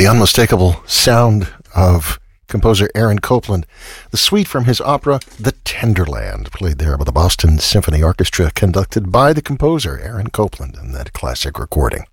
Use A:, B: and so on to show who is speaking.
A: The unmistakable sound of composer Aaron Copland. The suite from his opera The Tenderland, played there by the Boston Symphony Orchestra, conducted by the composer Aaron Copland in that classic recording.